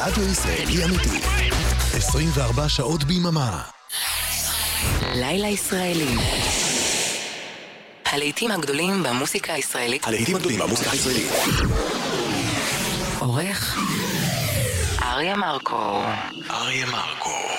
רדיו ישראלי אמיתי. 24 שעות ביממה. לילה ישראלי. הלהיטים הגדולים במוסיקה הישראלית. עורך אריה מרקו.